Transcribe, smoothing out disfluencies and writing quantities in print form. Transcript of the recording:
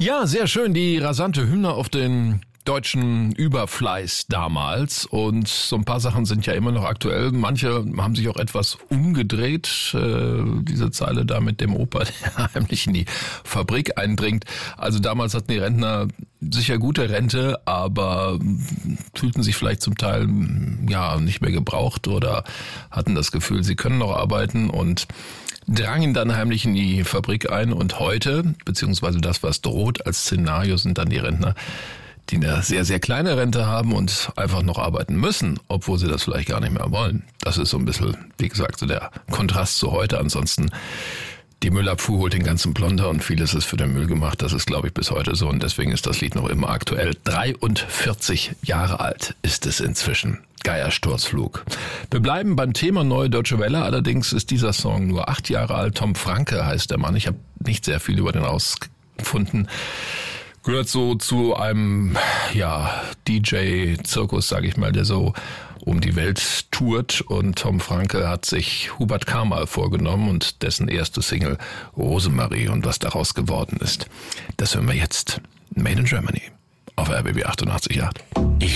Ja, sehr schön. Die rasante Hymne auf den deutschen Überfleiß damals, und so ein paar Sachen sind ja immer noch aktuell. Manche haben sich auch etwas umgedreht. Diese Zeile da mit dem Opa, der heimlich in die Fabrik eindringt. Also damals hatten die Rentner sicher gute Rente, aber fühlten sich vielleicht zum Teil ja nicht mehr gebraucht oder hatten das Gefühl, sie können noch arbeiten und drangen dann heimlich in die Fabrik ein. Und heute, beziehungsweise das, was droht als Szenario, sind dann die Rentner, die eine sehr, sehr kleine Rente haben und einfach noch arbeiten müssen, obwohl sie das vielleicht gar nicht mehr wollen. Das ist so ein bisschen, wie gesagt, so der Kontrast zu heute. Ansonsten, die Müllabfuhr holt den ganzen Plonter und vieles ist für den Müll gemacht. Das ist, glaube ich, bis heute so, und deswegen ist das Lied noch immer aktuell. 43 Jahre alt ist es inzwischen. Geiersturzflug. Wir bleiben beim Thema Neue Deutsche Welle, allerdings ist dieser Song nur 8 Jahre alt. Tom Franke heißt der Mann. Ich habe nicht sehr viel über den rausgefunden. Gehört so zu einem DJ-Zirkus, sage ich mal, der so um die Welt tourt, und Tom Franke hat sich Hubert Kamal vorgenommen und dessen erste Single Rosemarie, und was daraus geworden ist, das hören wir jetzt. Made in Germany auf RBB 88.8.